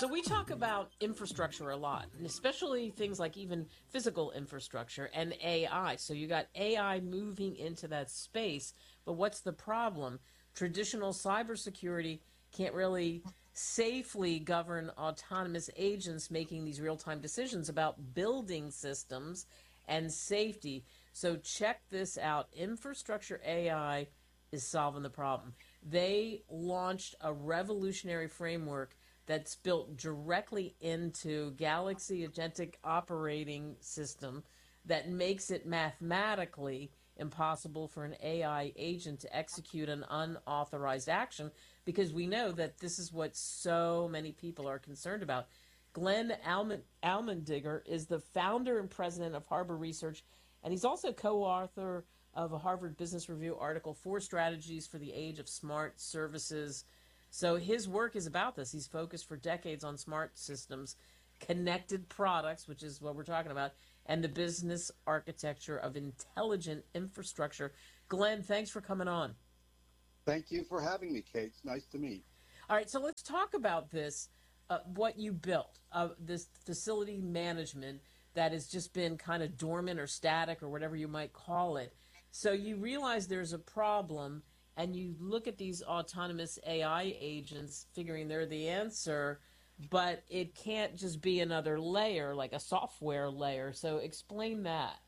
So we talk about infrastructure a lot, and especially things like even physical infrastructure and AI. So you got AI moving into that space, but what's the problem? Traditional cybersecurity can't really safely govern autonomous agents making these real-time decisions about building systems and safety. So check this out. Infrastructure AI is solving the problem. They launched a revolutionary framework that's built directly into Galaxy Agentic Operating System that makes it mathematically impossible for an AI agent to execute an unauthorized action, because we know that this is what so many people are concerned about. Glenn Almendinger is the founder and president of Harbor Research, and he's also co-author of a Harvard Business Review article, Four Strategies for the Age of Smart Services. So his work is about this. He's focused for decades on smart systems, connected products, which is what we're talking about, and the business architecture of intelligent infrastructure. Glenn, thanks for coming on. Thank you for having me, Kate. It's nice to meet. All right, so let's talk about this, what you built, this facility management that has just been kind of dormant or static or whatever you might call it. So you realize there's a problem, and you look at these autonomous AI agents figuring they're the answer, but it can't just be another layer, like a software layer. So explain that.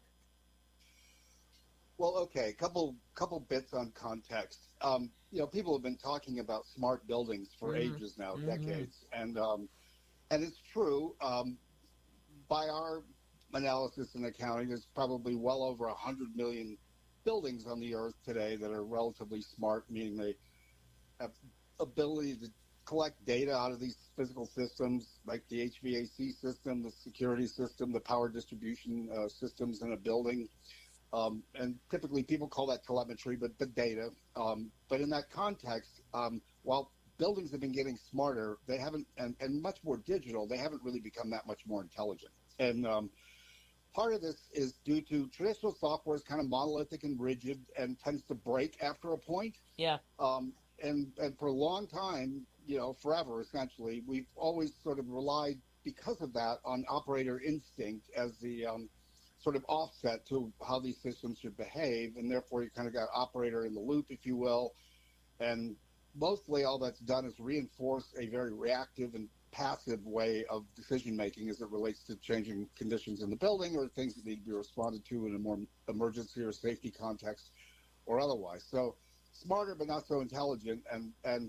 Well, okay, couple bits on context. People have been talking about smart buildings for ages now, decades, and it's true. By our analysis and accounting, there's probably well over 100 million buildings on the earth today that are relatively smart, meaning they have ability to collect data out of these physical systems, like the HVAC system, the security system, the power distribution systems in a building. And typically people call that telemetry, but data. But in that context, while buildings have been getting smarter, they haven't, and much more digital, they haven't really become that much more intelligent. And part of this is due to traditional software is kind of monolithic and rigid and tends to break after a point. Yeah. And for a long time, forever essentially, we've always sort of relied, because of that, on operator instinct as the sort of offset to how these systems should behave, and therefore you kind of got operator in the loop, if you will. And mostly all that's done is reinforce a very reactive and passive way of decision making as it relates to changing conditions in the building or things that need to be responded to in a more emergency or safety context or otherwise. So smarter but not so intelligent, and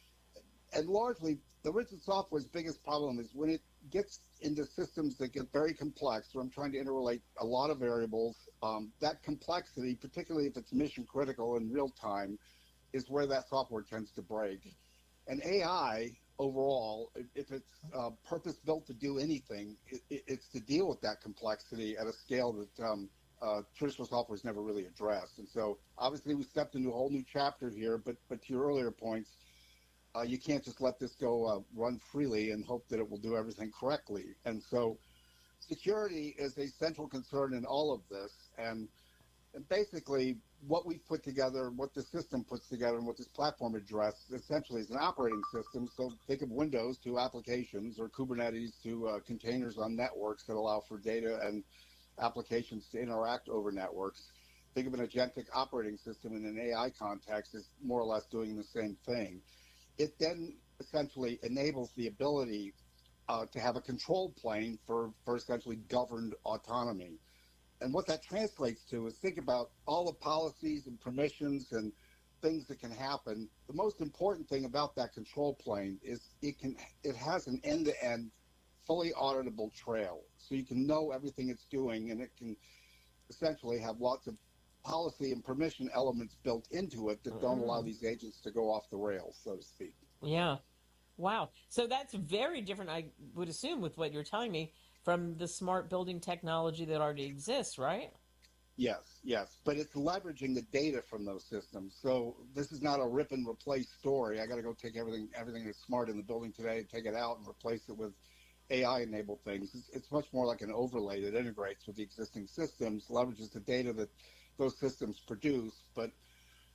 largely the rigid software's biggest problem is when it gets into systems that get very complex, where I'm trying to interrelate a lot of variables, that complexity, particularly if it's mission critical in real time, is where that software tends to break. And AI overall, if it's purpose built to do anything, it's to deal with that complexity at a scale that traditional software has never really addressed. And so obviously we stepped into a whole new chapter here, but to your earlier points, you can't just let this go run freely and hope that it will do everything correctly. And so security is a central concern in all of this. And basically what we've put together, what the system puts together, and what this platform addresses essentially is an operating system. So think of Windows to applications, or Kubernetes to containers on networks that allow for data and applications to interact over networks. Think of an agentic operating system in an AI context as more or less doing the same thing. It then essentially enables the ability to have a control plane for essentially governed autonomy. And what that translates to is, think about all the policies and permissions and things that can happen. The most important thing about that control plane is it has an end-to-end, fully auditable trail. So you can know everything it's doing, and it can essentially have lots of policy and permission elements built into it that don't allow these agents to go off the rails, so to speak. Yeah. Wow. So that's very different, I would assume, with what you're telling me, from the smart building technology that already exists, right? Yes. But it's leveraging the data from those systems. So this is not a rip and replace story. I got to go take everything that's smart in the building today, take it out and replace it with AI-enabled things. It's much more like an overlay that integrates with the existing systems, leverages the data that those systems produce, but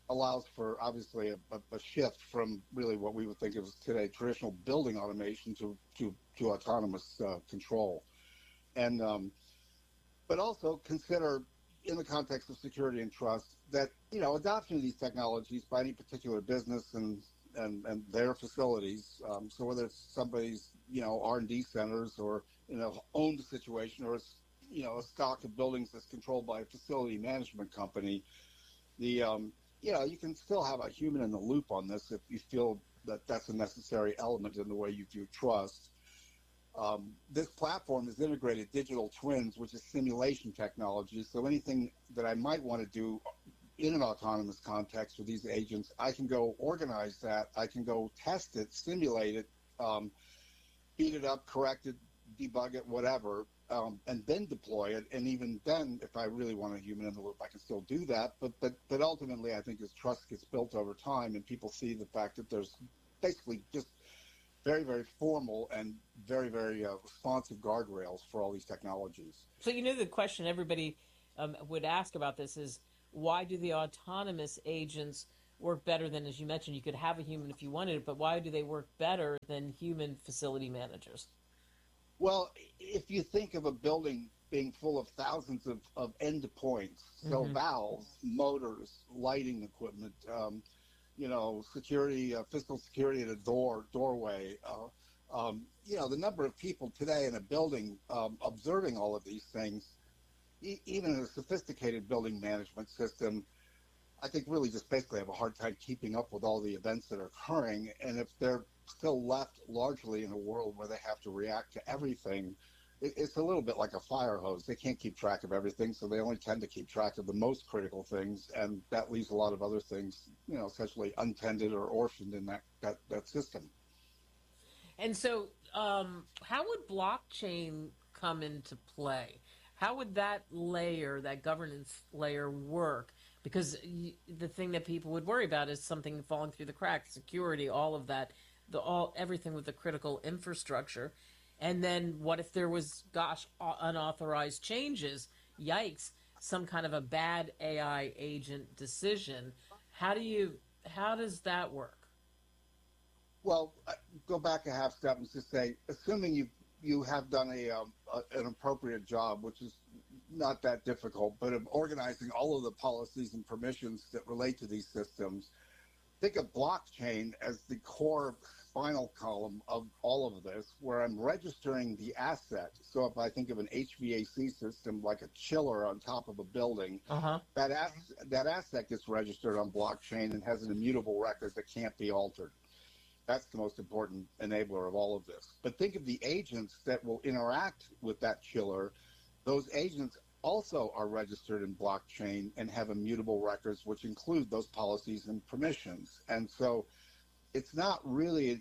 allows for obviously a shift from really what we would think of as today traditional building automation to autonomous control. And but also consider in the context of security and trust that, adoption of these technologies by any particular business and their facilities. So whether it's somebody's, R&D centers or, owned situation or, a stock of buildings that's controlled by a facility management company, the, you can still have a human in the loop on this if you feel that that's a necessary element in the way you view trust. This platform has integrated digital twins, which is simulation technology. So anything that I might want to do in an autonomous context with these agents, I can go organize that. I can go test it, simulate it, speed it up, correct it, debug it, whatever, and then deploy it. And even then, if I really want a human in the loop, I can still do that. But ultimately, I think as trust gets built over time and people see the fact that there's basically just very, very formal and very, very responsive guardrails for all these technologies. So, the question everybody would ask about this is, why do the autonomous agents work better than, as you mentioned, you could have a human if you wanted it, but why do they work better than human facility managers? Well, if you think of a building being full of thousands of endpoints, so valves, motors, lighting equipment, security, physical security at a doorway, the number of people today in a building observing all of these things, even in a sophisticated building management system, I think really just basically have a hard time keeping up with all the events that are occurring. And if they're still left largely in a world where they have to react to everything, it's a little bit like a fire hose. They can't keep track of everything, so they only tend to keep track of the most critical things, and that leaves a lot of other things, essentially untended or orphaned in that system. And so how would blockchain come into play? How would that layer, that governance layer, work? Because the thing that people would worry about is something falling through the cracks, security, all of that, everything with the critical infrastructure. And then what if there was, unauthorized changes? Yikes, some kind of a bad AI agent decision. How does that work? Well, go back a half step and just say, assuming you have done an appropriate job, which is not that difficult, but of organizing all of the policies and permissions that relate to these systems, think of blockchain as the core spinal column of all of this, where I'm registering the asset. So if I think of an HVAC system like a chiller on top of a building, that asset gets registered on blockchain and has an immutable record that can't be altered. That's the most important enabler of all of this. But think of the agents that will interact with that chiller. Those agents also are registered in blockchain and have immutable records, which include those policies and permissions. And so it's not really,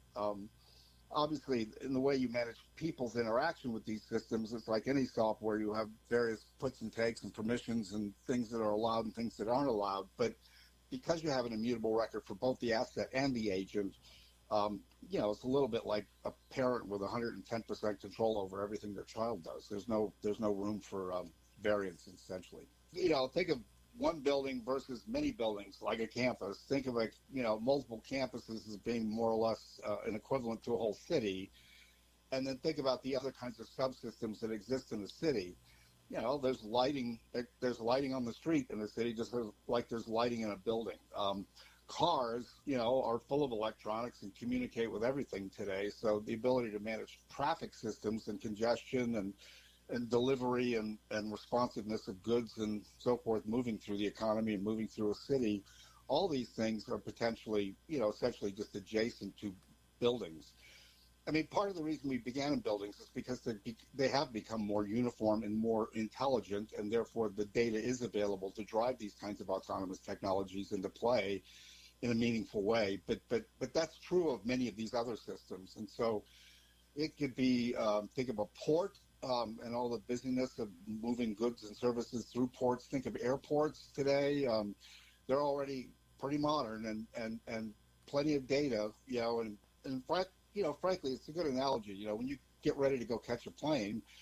obviously, in the way you manage people's interaction with these systems, it's like any software. You have various puts and takes and permissions and things that are allowed and things that aren't allowed. But because you have an immutable record for both the asset and the agent, it's a little bit like a parent with 110% control over everything their child does. There's no room for variance, essentially. Think of one building versus many buildings, like a campus. Think of multiple campuses as being more or less an equivalent to a whole city, and then think about the other kinds of subsystems that exist in the city. There's lighting. There's lighting on the street in the city, just like there's lighting in a building. Cars, are full of electronics and communicate with everything today. So the ability to manage traffic systems and congestion and delivery and responsiveness of goods and so forth moving through the economy and moving through a city, all these things are potentially, essentially just adjacent to buildings. I mean, part of the reason we began in buildings is because they have become more uniform and more intelligent, and therefore the data is available to drive these kinds of autonomous technologies into play in a meaningful way. But that's true of many of these other systems. And so it could be, think of a port and all the busyness of moving goods and services through ports. Think of airports today. They're already pretty modern and plenty of data, and frankly, it's a good analogy. When you get ready to go catch a plane,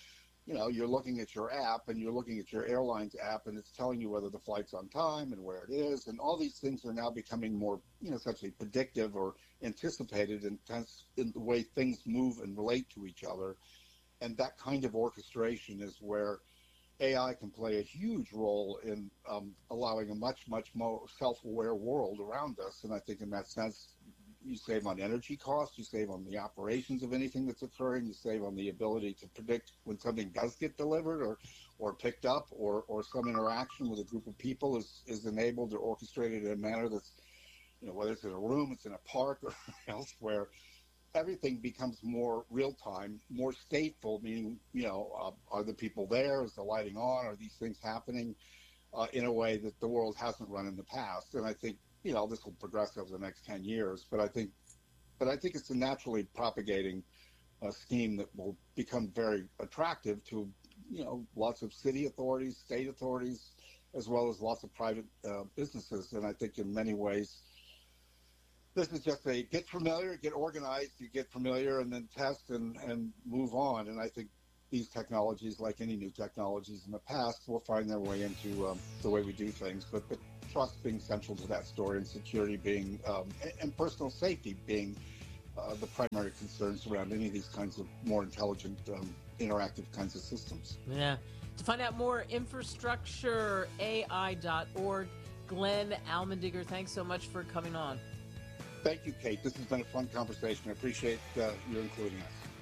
you're looking at your app and you're looking at your airline's app and it's telling you whether the flight's on time and where it is. And all these things are now becoming more, essentially predictive or anticipated in the way things move and relate to each other. And that kind of orchestration is where AI can play a huge role in allowing a much, much more self-aware world around us. And I think in that sense, you save on energy costs, you save on the operations of anything that's occurring, you save on the ability to predict when something does get delivered or picked up, or some interaction with a group of people is enabled or orchestrated in a manner that's, whether it's in a room, it's in a park or elsewhere. Everything becomes more real-time, more stateful, meaning, are the people there? Is the lighting on? Are these things happening in a way that the world hasn't run in the past? And I think, this will progress over the next 10 years. But I think it's a naturally propagating scheme that will become very attractive to, lots of city authorities, state authorities, as well as lots of private businesses. And I think in many ways, this is just a get familiar, get organized, you get familiar, and then test and move on. And I think these technologies, like any new technologies in the past, will find their way into the way we do things. But trust being central to that story, and security being, and personal safety being the primary concerns around any of these kinds of more intelligent, interactive kinds of systems. Yeah. To find out more, infrastructureai.org. Glenn Almendinger, thanks so much for coming on. Thank you, Kate. This has been a fun conversation. I appreciate you including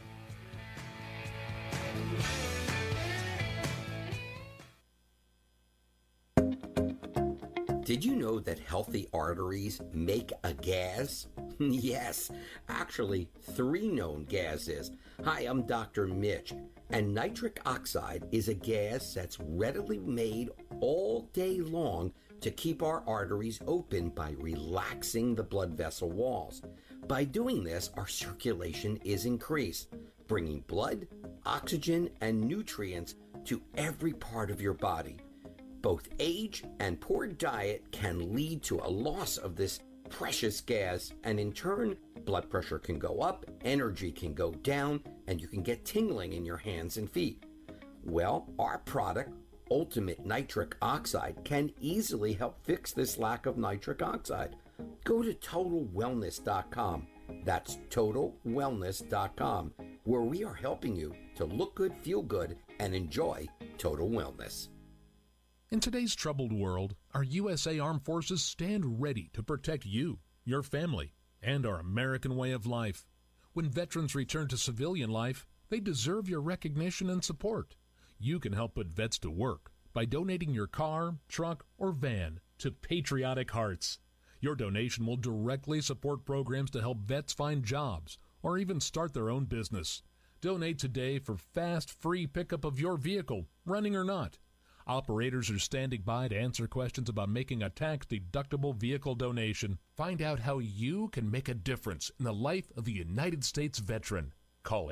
us. Did you know that healthy arteries make a gas? Yes, actually 3 known gases. Hi, I'm Dr. Mitch, and nitric oxide is a gas that's readily made all day long to keep our arteries open by relaxing the blood vessel walls. By doing this, our circulation is increased, bringing blood, oxygen, and nutrients to every part of your body. Both age and poor diet can lead to a loss of this precious gas, and in turn, blood pressure can go up, energy can go down, and you can get tingling in your hands and feet. Well, our product, Ultimate Nitric Oxide, can easily help fix this lack of nitric oxide. Go to TotalWellness.com. That's TotalWellness.com, where we are helping you to look good, feel good, and enjoy total wellness. In today's troubled world, our USA Armed Forces stand ready to protect you, your family, and our American way of life. When veterans return to civilian life, they deserve your recognition and support. You can help put vets to work by donating your car, truck, or van to Patriotic Hearts. Your donation will directly support programs to help vets find jobs or even start their own business. Donate today for fast, free pickup of your vehicle, running or not. Operators are standing by to answer questions about making a tax-deductible vehicle donation. Find out how you can make a difference in the life of a United States veteran. Call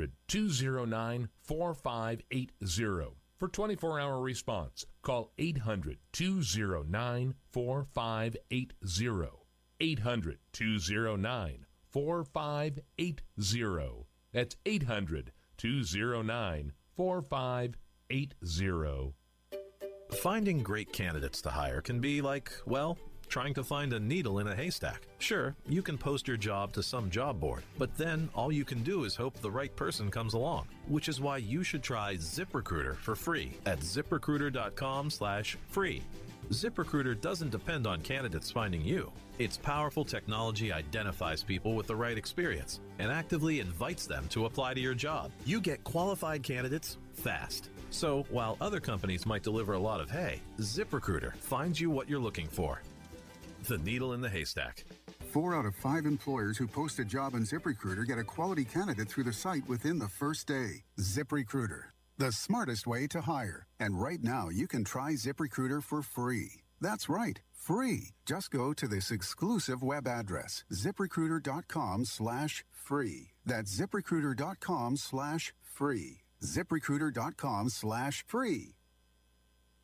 800-209-4580 for 24-hour response. Call 800-209-4580. 800-209-4580. That's 800-209-4580. Finding great candidates to hire can be like, well, trying to find a needle in a haystack. Sure, you can post your job to some job board, but then all you can do is hope the right person comes along, which is why you should try ZipRecruiter for free at ZipRecruiter.com/free. ZipRecruiter doesn't depend on candidates finding you. Its powerful technology identifies people with the right experience and actively invites them to apply to your job. You get qualified candidates fast. So while other companies might deliver a lot of hay, ZipRecruiter finds you what you're looking for. The needle in the haystack. 4 out of 5 employers who post a job on ZipRecruiter get a quality candidate through the site within the first day. ZipRecruiter, the smartest way to hire. And right now, you can try ZipRecruiter for free. That's right, free. Just go to this exclusive web address, ZipRecruiter.com/free. That's ZipRecruiter.com/free. ZipRecruiter.com/free.